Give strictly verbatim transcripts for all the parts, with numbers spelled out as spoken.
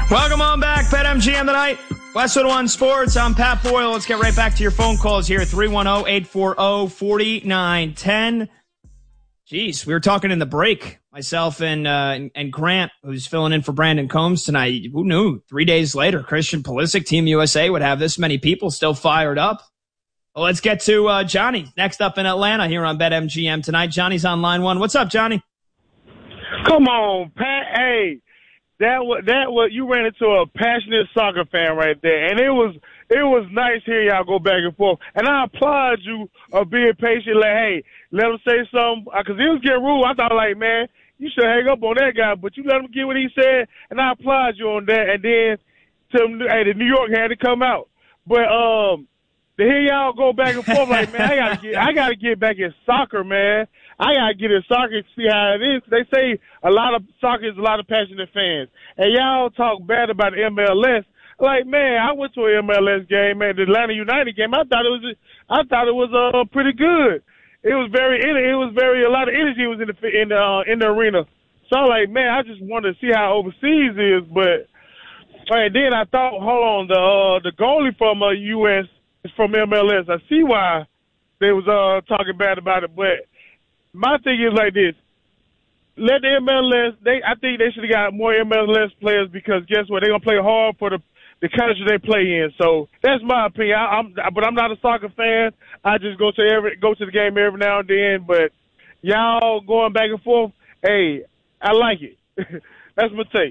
Welcome on back, BetMGM tonight. Westwood One Sports. I'm Pat Boyle. Let's get right back to your phone calls here. three one zero, eight four zero, four nine one zero. Jeez, we were talking in the break, myself and, uh, and and Grant, who's filling in for Brandon Combs tonight. Who knew? Three days later, Christian Pulisic, Team U S A, would have this many people still fired up. Well, let's get to uh, Johnny next up in Atlanta here on BetMGM tonight. Johnny's on line one. What's up, Johnny? Come on, Pat. Hey. That was, that was, you ran into a passionate soccer fan right there. And it was, it was nice hearing y'all go back and forth. And I applaud you of being patient. Like, hey, let him say something. Cause he was getting rude. I thought like, man, you should hang up on that guy, but you let him get what he said. And I applaud you on that. And then, to, hey, the New York had to come out. But, um, to hear y'all go back and forth like, man, I gotta get, I gotta get back in soccer, man. I gotta get in soccer to see how it is. They say a lot of soccer is a lot of passionate fans, and y'all talk bad about the M L S. Like, man, I went to an M L S game, man, the Atlanta United game. I thought it was, I thought it was uh pretty good. It was very, it was very a lot of energy was in the in the uh, in the arena. So I'm like, man, I just wanted to see how overseas is. But and then I thought, hold on, the uh, the goalie from uh, U S is from M L S. I see why they was uh talking bad about it, but. My thing is like this. Let the M L S, they, I think they should have got more M L S players because guess what? They're going to play hard for the, the country they play in. So that's my opinion. I, I'm, but I'm not a soccer fan. I just go to every, go to the game every now and then. But y'all going back and forth, hey, I like it. That's my take.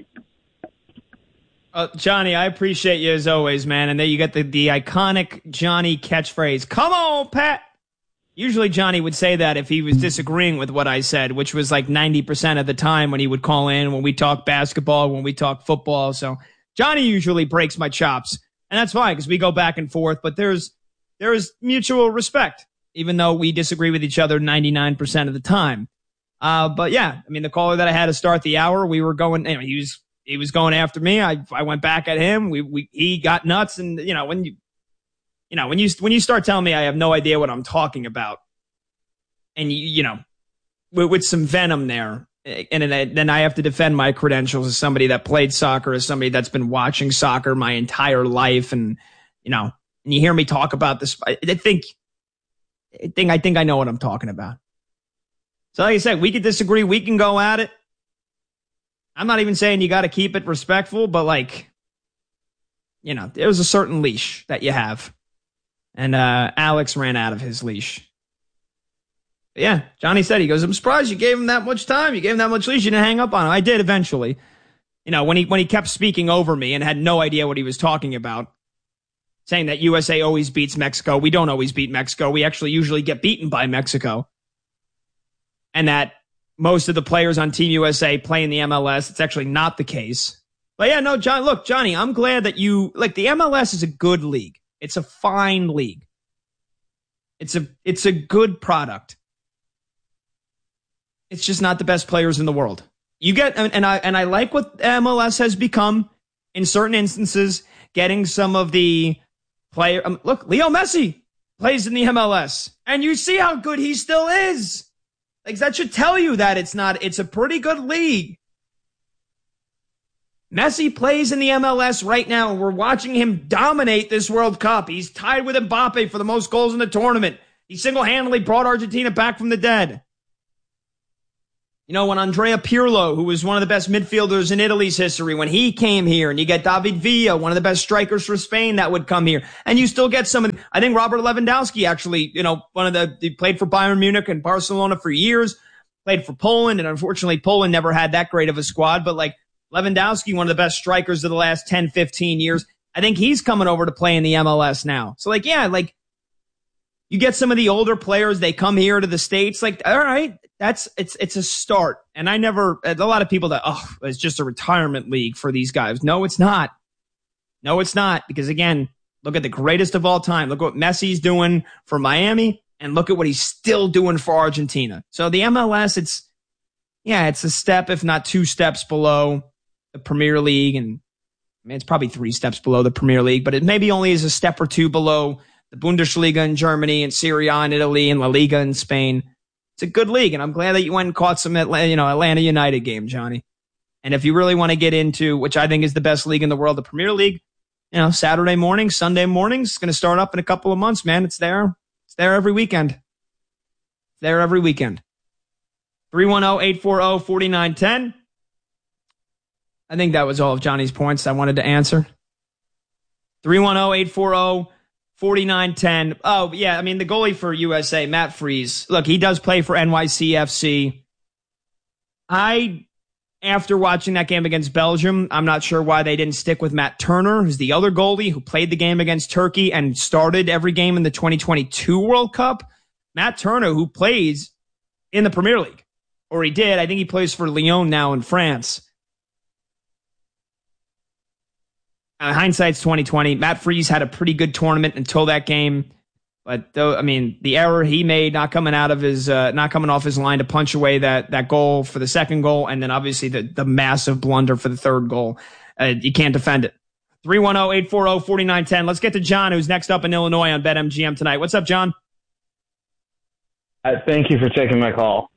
Uh, Johnny, I appreciate you as always, man. And then you got the, the iconic Johnny catchphrase. Come on, Pat. Usually Johnny would say that if he was disagreeing with what I said, which was like ninety percent of the time when he would call in, when we talk basketball, when we talk football. So Johnny usually breaks my chops, and that's fine because we go back and forth, but there's there is mutual respect, even though we disagree with each other ninety-nine percent of the time. Uh, but yeah, I mean, the caller that I had to start the hour, we were going, you know, he was he was going after me. I I went back at him. We we he got nuts, and you know when you. You know, when you when you start telling me I have no idea what I'm talking about, and you you know, with, with some venom there, and then I have to defend my credentials as somebody that played soccer, as somebody that's been watching soccer my entire life, and you know, and you hear me talk about this, I think, I think I think I know what I'm talking about. So, like I said, we can disagree, we can go at it. I'm not even saying you got to keep it respectful, but like, you know, there's a certain leash that you have. And uh, Alex ran out of his leash. But yeah, Johnny said, he goes, I'm surprised you gave him that much time. You gave him that much leash. You didn't hang up on him. I did eventually. You know, when he when he kept speaking over me and had no idea what he was talking about, saying that U S A always beats Mexico. We don't always beat Mexico. We actually usually get beaten by Mexico. And that most of the players on Team U S A play in the M L S. It's actually not the case. But yeah, no, John, look, Johnny, I'm glad that you, like, the M L S is a good league. It's a fine league. It's a it's a good product. It's just not the best players in the world. You get and I and I like what M L S has become in certain instances, getting some of the player. Um, look, Leo Messi plays in the M L S, and you see how good he still is. Like that should tell you that it's not. It's a pretty good league. Messi plays in the M L S right now, and we're watching him dominate this World Cup. He's tied with Mbappe for the most goals in the tournament. He single-handedly brought Argentina back from the dead. You know, when Andrea Pirlo, who was one of the best midfielders in Italy's history, when he came here, and you get David Villa, one of the best strikers for Spain that would come here, and you still get some of the, I think Robert Lewandowski actually, you know, one of the, he played for Bayern Munich and Barcelona for years, played for Poland, and unfortunately Poland never had that great of a squad, but like, Lewandowski, one of the best strikers of the last ten, fifteen years. I think he's coming over to play in the M L S now. So, like, yeah, like, you get some of the older players, they come here to the States. Like, all right, that's, it's, it's a start. And I never, a lot of people that, oh, it's just a retirement league for these guys. No, it's not. No, it's not. Because again, look at the greatest of all time. Look what Messi's doing for Miami, and look at what he's still doing for Argentina. So the M L S, it's, yeah, it's a step, if not two steps below the Premier League, and I mean, it's probably three steps below the Premier League, but it maybe only is a step or two below the Bundesliga in Germany and Serie A in Italy and La Liga in Spain. It's a good league, and I'm glad that you went and caught some, you know, Atlanta United game, Johnny. And if you really want to get into, which I think is the best league in the world, the Premier League, you know, Saturday morning, Sunday mornings, it's going to start up in a couple of months, man. It's there. It's there every weekend. It's there every weekend. three one zero, eight four zero, four nine one zero. I think that was all of Johnny's points I wanted to answer. three one zero, eight four zero, four nine one zero. Oh, yeah, I mean, the goalie for U S A, Matt Freese. Look, he does play for N Y C F C. I, after watching that game against Belgium, I'm not sure why they didn't stick with Matt Turner, who's the other goalie who played the game against Turkey and started every game in the twenty twenty-two World Cup. Matt Turner, who plays in the Premier League, or he did. I think he plays for Lyon now in France. Uh, hindsight's twenty twenty. Matt Freese had a pretty good tournament until that game. But though, I mean, the error he made not coming out of his, uh, not coming off his line to punch away that that goal for the second goal, and then obviously the the massive blunder for the third goal. Uh, you can't defend it. three one zero, eight four zero, four nine one zero. Let's get to John, who's next up in Illinois on BetMGM tonight. What's up, John? Uh, thank you for taking my call.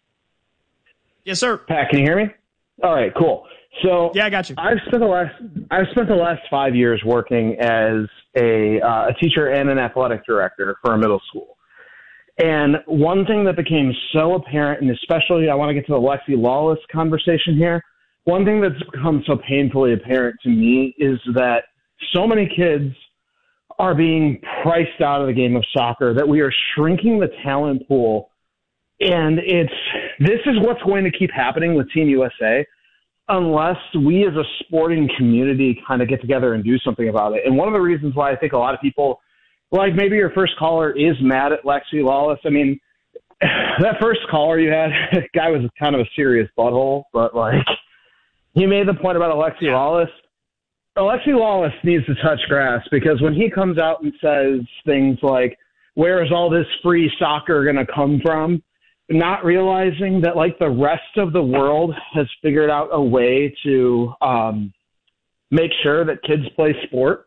Yes, sir. Pat, can you hear me? All right, cool. So yeah, I got you. I've spent the last I've spent the last five years working as a uh, a teacher and an athletic director for a middle school. And one thing that became so apparent, and especially I want to get to the Lexi Lawless conversation here. One thing that's become so painfully apparent to me is that so many kids are being priced out of the game of soccer that we are shrinking the talent pool. And it's this is what's going to keep happening with Team U S A. Unless we as a sporting community kind of get together and do something about it. And one of the reasons why I think a lot of people, like maybe your first caller is mad at Lexi Lawless. I mean, that first caller you had, that guy was kind of a serious butthole, but like he made the point about Alexi yeah. Lawless. Alexi Lawless needs to touch grass because when he comes out and says things like, where is all this free soccer going to come from? Not realizing that, like the rest of the world has figured out a way to um, make sure that kids play sport,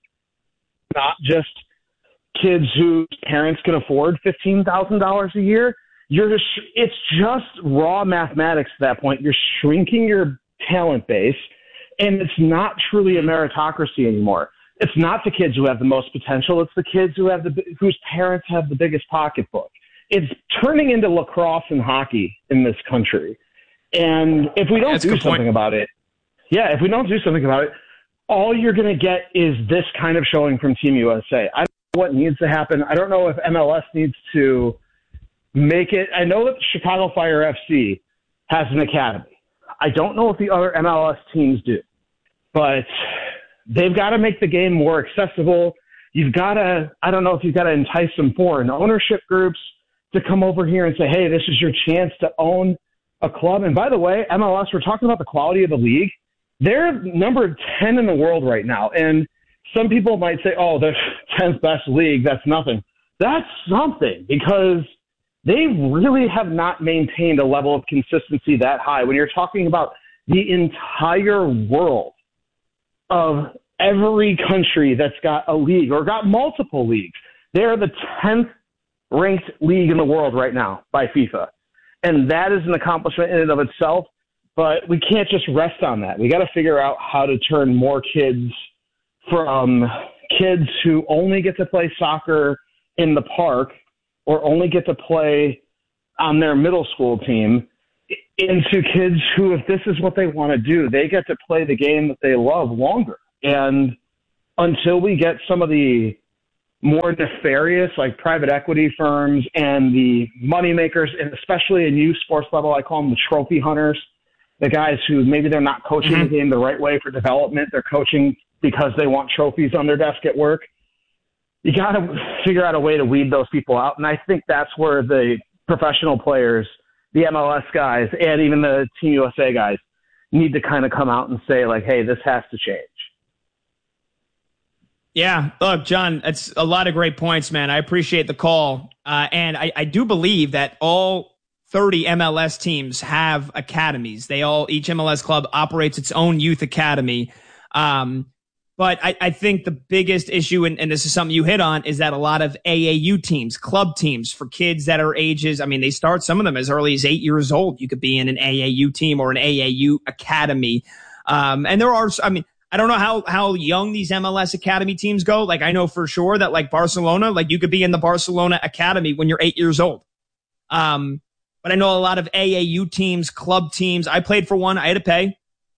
not just kids whose parents can afford fifteen thousand dollars a year. You're just, it's just raw mathematics at that point. You're shrinking your talent base, and it's not truly a meritocracy anymore. It's not the kids who have the most potential. It's the kids who have the whose parents have the biggest pocketbook. It's turning into lacrosse and hockey in this country. And if we don't That's do something point. about it, yeah, if we don't do something about it, all you're going to get is this kind of showing from Team U S A. I don't know what needs to happen. I don't know if M L S needs to make it. I know that Chicago Fire F C has an academy. I don't know if the other M L S teams do, but they've got to make the game more accessible. You've got to, I don't know if you've got to entice some foreign ownership groups to come over here and say, hey, this is your chance to own a club. And by the way, M L S, we're talking about the quality of the league. They're number ten in the world right now. And some people might say, oh, the tenth best league, that's nothing. That's something because they really have not maintained a level of consistency that high. When you're talking about the entire world of every country that's got a league or got multiple leagues, they're the tenth ranked league in the world right now by FIFA. And that is an accomplishment in and of itself, but we can't just rest on that. We got to figure out how to turn more kids from kids who only get to play soccer in the park or only get to play on their middle school team into kids who, if this is what they want to do, they get to play the game that they love longer. And until we get some of the more nefarious, like private equity firms and the money makers, and especially in youth sports level, I call them the trophy hunters, the guys who maybe they're not coaching mm-hmm. the game the right way for development. They're coaching because they want trophies on their desk at work. You got to figure out a way to weed those people out. And I think that's where the professional players, the M L S guys, and even the Team U S A guys need to kind of come out and say, like, hey, this has to change. Yeah, look, John, it's a lot of great points, man. I appreciate the call. Uh, and I, I do believe that all thirty M L S teams have academies. They all, each M L S club operates its own youth academy. Um, But I, I think the biggest issue, and, and this is something you hit on, is that a lot of A A U teams, club teams for kids that are ages, I mean, they start some of them as early as eight years old. You could be in an A A U team or an A A U academy. Um, and there are, I mean, I don't know how, how young these M L S academy teams go. Like, I know for sure that like Barcelona, like you could be in the Barcelona academy when you're eight years old. Um, but I know a lot of A A U teams, club teams. I played for one. I had to pay.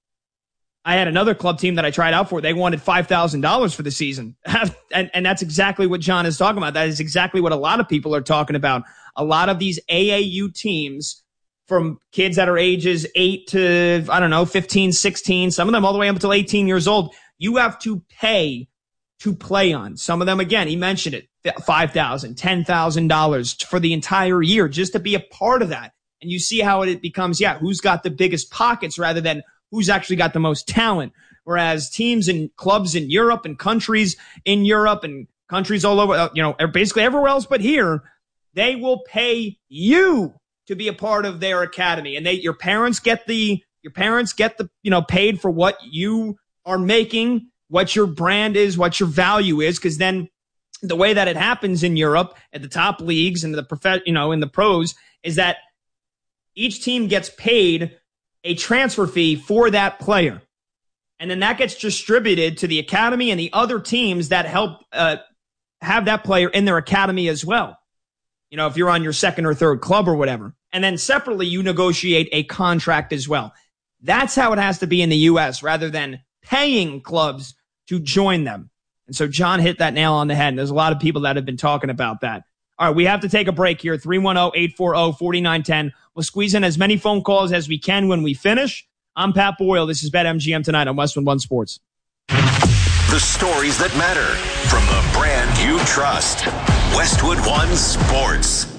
I had another club team that I tried out for. They wanted five thousand dollars for the season. and, and that's exactly what John is talking about. That is exactly what a lot of people are talking about. A lot of these A A U teams from kids that are ages eight to, I don't know, fifteen, sixteen, some of them all the way up until eighteen years old, you have to pay to play on. Some of them, again, he mentioned it, five thousand dollars, ten thousand dollars for the entire year just to be a part of that. And you see how it becomes, yeah, who's got the biggest pockets rather than who's actually got the most talent. Whereas teams and clubs in Europe and countries in Europe and countries all over, you know, basically everywhere else but here, they will pay you to be a part of their academy. And they, your parents get the, your parents get the, you know, paid for what you are making, what your brand is, what your value is. Cause then the way that it happens in Europe at the top leagues and the prof, you know, in the pros is that each team gets paid a transfer fee for that player. And then that gets distributed to the academy and the other teams that help uh, have that player in their academy as well. You know, if you're on your second or third club or whatever. And then separately, you negotiate a contract as well. That's how it has to be in the U S rather than paying clubs to join them. And so John hit that nail on the head. And there's a lot of people that have been talking about that. All right, we have to take a break here. three one zero, eight four zero, four nine one zero. We'll squeeze in as many phone calls as we can when we finish. I'm Pat Boyle. This is BetMGM tonight on Westwood One Sports. The stories that matter from the brand you trust. Westwood One Sports.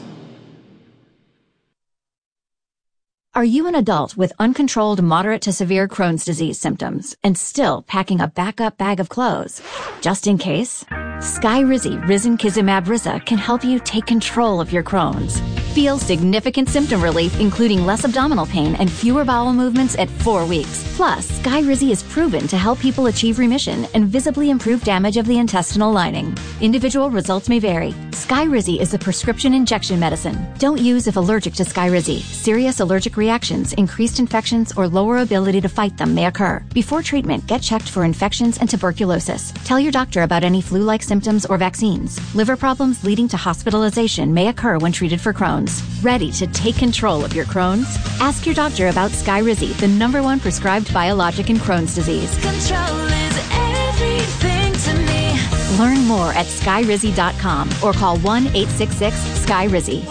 Are you an adult with uncontrolled moderate to severe Crohn's disease symptoms and still packing a backup bag of clothes? Just in case? Skyrizi Risankizumab Riza can help you take control of your Crohn's. Feel significant symptom relief, including less abdominal pain and fewer bowel movements at four weeks. Plus, Skyrizi is proven to help people achieve remission and visibly improve damage of the intestinal lining. Individual results may vary. Skyrizi is a prescription injection medicine. Don't use if allergic to Skyrizi. Serious allergic reactions, increased infections, or lower ability to fight them may occur. Before treatment, get checked for infections and tuberculosis. Tell your doctor about any flu-like symptoms or vaccines. Liver problems leading to hospitalization may occur when treated for Crohn's. Ready to take control of your Crohn's? Ask your doctor about Skyrizi, the number one prescribed biologic in Crohn's disease. Control is everything to me. Learn more at skyrizi dot com or call one eight six six Sky Rizzy.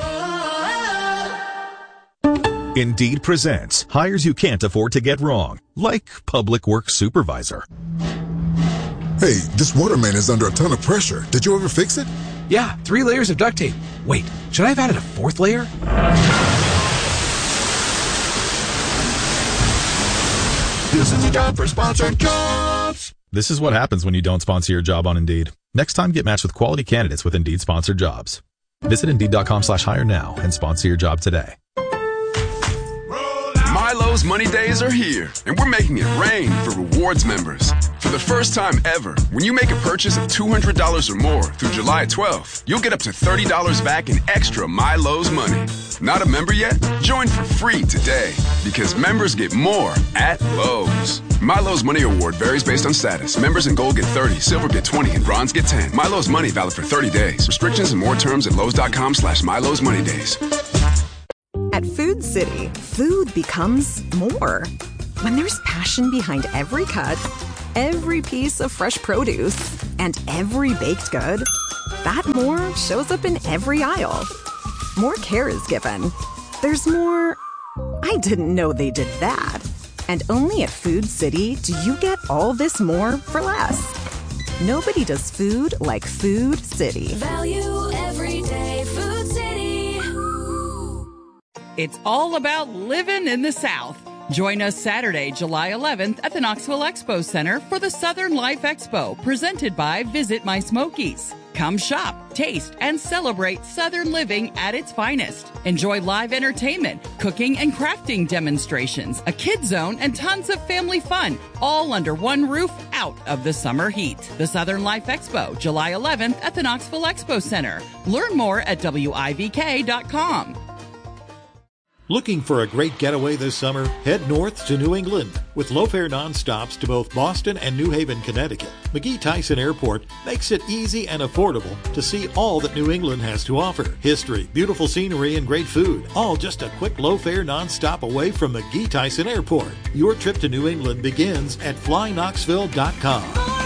Indeed presents hires you can't afford to get wrong, like public works supervisor. Hey, this water main is under a ton of pressure. Did you ever fix it? Yeah, three layers of duct tape. Wait, should I have added a fourth layer? This is a job for sponsored jobs. This is what happens when you don't sponsor your job on Indeed. Next time, get matched with quality candidates with Indeed sponsored jobs. Visit Indeed.com slash hire now and sponsor your job today. Milo's Money Days are here, and we're making it rain for rewards members. For the first time ever, when you make a purchase of two hundred dollars or more through July twelfth, you'll get up to thirty dollars back in extra Milo's money. Not a member yet? Join for free today, because members get more at Lowe's. Milo's Money Award varies based on status. Members in Gold get thirty, Silver get twenty, and Bronze get ten. Milo's Money valid for thirty days. Restrictions and more terms at Lowe's.com slash Milo's Money Days. At Food City, food becomes more. When there's passion behind every cut, every piece of fresh produce, and every baked good, that more shows up in every aisle. More care is given. There's more, I didn't know they did that. And only at Food City do you get all this more for less. Nobody does food like Food City. Value every day, Food City. It's all about living in the South. Join us Saturday, July eleventh at the Knoxville Expo Center for the Southern Life Expo, presented by Visit My Smokies. Come shop, taste, and celebrate Southern living at its finest. Enjoy live entertainment, cooking and crafting demonstrations, a kid zone, and tons of family fun, all under one roof out of the summer heat. The Southern Life Expo, July eleventh at the Knoxville Expo Center. Learn more at W I V K dot com. Looking for a great getaway this summer? Head north to New England. With low-fare nonstops to both Boston and New Haven, Connecticut, McGee-Tyson Airport makes it easy and affordable to see all that New England has to offer. History, beautiful scenery, and great food, all just a quick low-fare nonstop away from McGee-Tyson Airport. Your trip to New England begins at fly knoxville dot com.